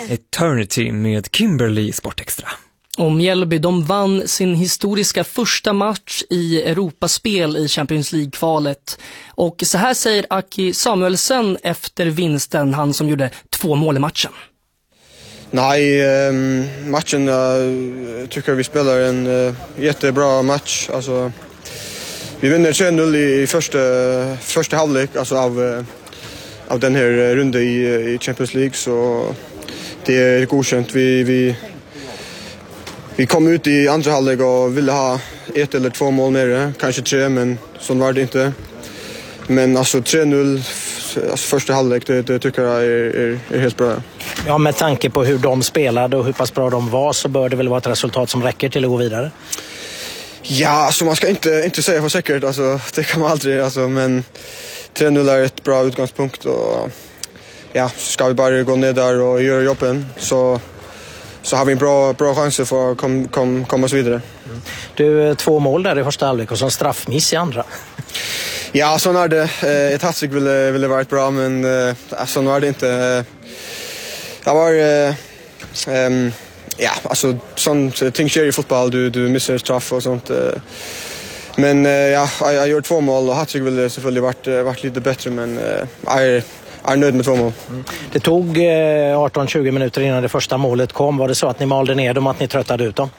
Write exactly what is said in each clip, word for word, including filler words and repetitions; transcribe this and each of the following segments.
Eternity med Kimberly Sportextra. Och Mjällby, de vann sin historiska första match i Europaspel i Champions League-kvalet. Och så här säger Aki Samuelsen efter vinsten, han som gjorde två mål i matchen. Nej, matchen jag tycker vi spelar en uh, jättebra match. Alltså, vi vinner tre noll i första, första halvlek alltså av, uh, av den här runden i, i Champions League. Så det är godkänt. Vi, vi, vi kom ut i andra halvlek och ville ha ett eller två mål mer. Kanske tre, men så var det inte. Men alltså tre noll alltså första halvlek, det, det tycker jag är, är, är helt bra. Ja, med tanke på hur de spelade och hur pass bra de var så bör det väl vara ett resultat som räcker till att gå vidare? Ja, alltså man ska inte, inte säga för säkert, alltså, det kan man aldrig, alltså, men tre noll är ett bra utgångspunkt och ja, ska vi bara gå ner där och göra jobben så, så har vi en bra, bra chans för att kom, kom, komma oss vidare. Mm. Du, två mål där i första halvlek och så en straffmiss i andra. Ja, så är det. Ett hattrick ville, ville varit bra, men så var det inte. Det var, um, ja, alltså sånt ting sker i fotboll, du, du missar straff och sånt. Men ja, jag, jag gjorde två mål och hattrick ville selvfølgelig varit, varit lite bättre, men jag är, är nöjd med två mål. Mm. Det tog arton tjugo minuter innan det första målet kom. Var det så att ni malde ner dem, att ni tröttade ut dem?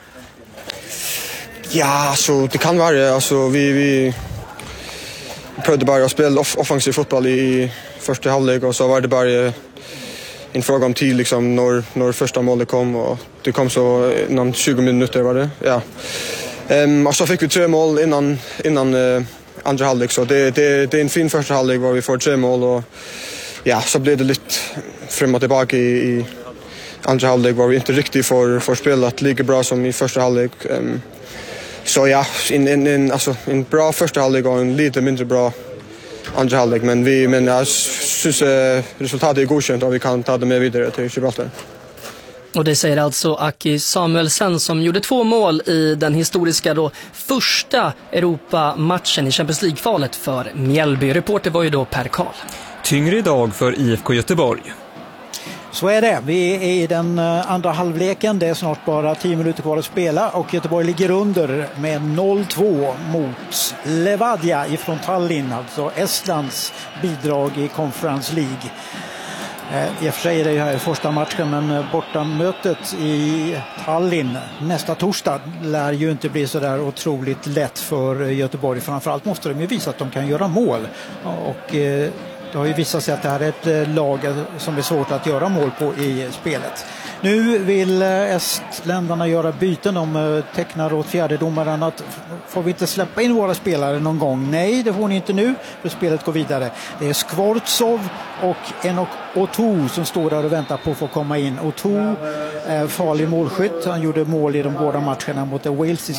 Ja, så det kan vara. Alltså, vi... vi prövade bara att spela off- offensiv fotboll i första halvlek och så var det bara en fråga om tid liksom när, när första målet kom och det kom så innan tjugo minuter var det. Ja. Um, och så fick vi tre mål innan, innan uh, andra halvlek så det, det, det är en fin första halvlek var vi får tre mål och ja, så blev det lite fram och tillbaka i, i andra halvlek var vi inte riktigt får, får spelat lika bra som i första halvlek. Um, Så ja, en, en, en, alltså, en bra första halvlek och en lite mindre bra andra halvlek. Men, vi, men jag syns eh, resultatet är godkänt och vi kan ta det med vidare till Gibraltar. Och det säger alltså Aki Samuelsen som gjorde två mål i den historiska då första Europa-matchen i Champions League-kvalet för Mjällby. Reporter var ju då Per Karl. Tyngre idag för I F K Göteborg. Så är det. Vi är i den andra halvleken. Det är snart bara tio minuter kvar att spela och Göteborg ligger under med noll två mot Levadia ifrån Tallinn, alltså Estlands bidrag i Conference League. I och för sig är det ju här första matchen, men bortamötet i Tallinn nästa torsdag lär ju inte bli så där otroligt lätt för Göteborg. Framförallt måste de ju visa att de kan göra mål och det har ju visat sig att det här är ett lag som är svårt att göra mål på i spelet. Nu vill estländarna göra byten. De tecknar åt fjärdedomaren att får vi inte släppa in våra spelare någon gång? Nej, det får ni inte nu, för spelet går vidare. Det är Skvortsov och Enok Otu som står där och väntar på att få komma in. Otu är farlig målskytt. Han gjorde mål i de båda matcherna mot det walesiska